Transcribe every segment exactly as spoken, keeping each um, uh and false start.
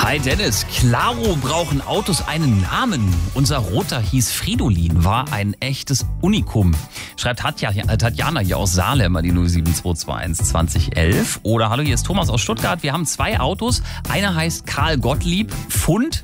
Hi Dennis, klaro brauchen Autos einen Namen. Unser Roter hieß Fridolin, war ein echtes Unikum. Schreibt Tatjana hier aus Salem an die null sieben zwei zwei eins zwanzig elf. Oder hallo, hier ist Thomas aus Stuttgart. Wir haben zwei Autos. Einer heißt Karl Gottlieb Pfund.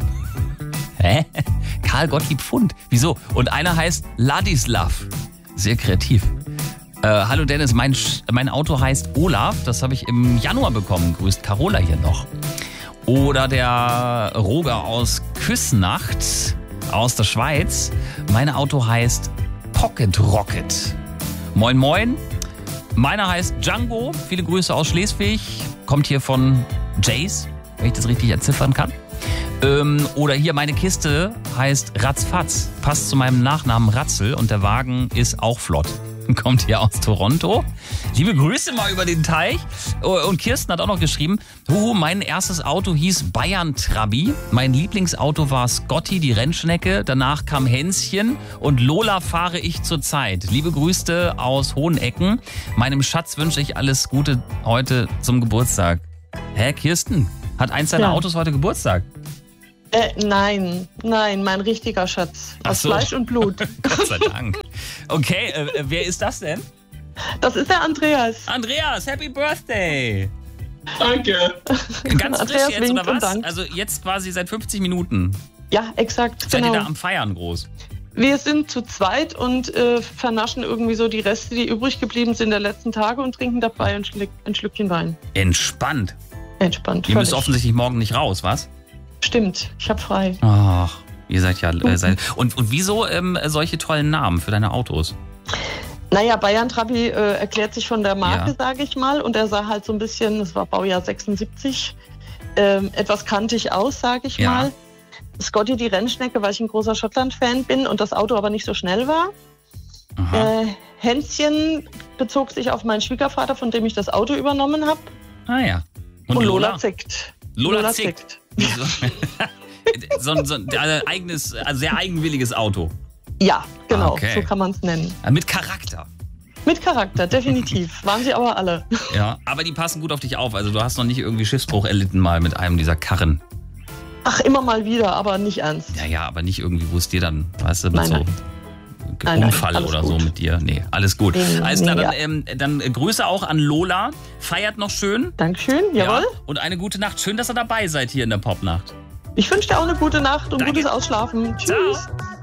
Hä? Karl Gottlieb Pfund? Wieso? Und einer heißt Ladislav. Sehr kreativ. Äh, hallo Dennis, mein, mein Auto heißt Olaf. Das habe ich im Januar bekommen. Grüßt Carola hier noch. Oder der Roger aus Küsnacht aus der Schweiz. Mein Auto heißt Pocket Rocket. Moin moin. Meiner heißt Django. Viele Grüße aus Schleswig. Kommt hier von Jace, wenn ich das richtig entziffern kann. Ähm, oder hier meine Kiste heißt Ratzfatz. Passt zu meinem Nachnamen Ratzel und der Wagen ist auch flott. Kommt hier aus Toronto. Liebe Grüße mal über den Teich. Und Kirsten hat auch noch geschrieben, Huhu, mein erstes Auto hieß Bayern Trabi. Mein Lieblingsauto war Scotty, die Rennschnecke. Danach kam Hänschen und Lola fahre ich zurzeit. Liebe Grüße aus Hohenecken. Meinem Schatz wünsche ich alles Gute heute zum Geburtstag. Hä, Kirsten? Hat eins deiner ja. Autos heute Geburtstag? Äh, nein, nein, mein richtiger Schatz. Aus so. Fleisch und Blut. Gott sei Dank. Okay, äh, wer ist das denn? Das ist der Andreas. Andreas, Happy Birthday! Danke. Ganz frisch jetzt, oder was? Dank. Also jetzt quasi seit fünfzig Minuten. Ja, exakt. Seid genau. ihr da am Feiern groß? Wir sind zu zweit und äh, vernaschen irgendwie so die Reste, die übrig geblieben sind der letzten Tage und trinken dabei ein, Schlick, ein Schlückchen Wein. Entspannt. Entspannt. Ihr müsst offensichtlich morgen nicht raus, was? Stimmt, ich hab frei. Ach, ihr seid ja... Äh, seid, und, und wieso ähm, solche tollen Namen für deine Autos? Naja, Bayern Trabi äh, erklärt sich von der Marke, ja. sage ich mal. Und er sah halt so ein bisschen, das war Baujahr sechsundsiebzig, ähm, etwas kantig aus, sage ich ja. mal. Scotty, die Rennschnecke, weil ich ein großer Schottland-Fan bin und das Auto aber nicht so schnell war. Äh, Hänschen bezog sich auf meinen Schwiegervater, von dem ich das Auto übernommen habe. Ah ja. Und, und Lola? Lola zickt. Lola, Lola zickt. so, so ein also eigenes, also sehr eigenwilliges Auto. Ja, genau, okay. So kann man es nennen. Mit Charakter. Mit Charakter, definitiv. Waren sie aber alle. Ja, aber die passen gut auf dich auf. Also du hast noch nicht irgendwie Schiffsbruch erlitten mal mit einem dieser Karren. Ach, immer mal wieder, aber nicht ernst. Ja, ja, aber nicht irgendwie, wo es dir dann, weißt du, mit nein, so nein. Unfall nein, nein, oder gut. so mit dir. Nee, alles gut. Nee, alles klar, nee, dann, ja. ähm, dann Grüße auch an Lola. Feiert noch schön. Dankeschön, jawohl. Ja, und eine gute Nacht. Schön, dass ihr dabei seid hier in der Popnacht. Ich wünsche dir auch eine gute Nacht und Danke. gutes Ausschlafen. Tschüss. Ciao.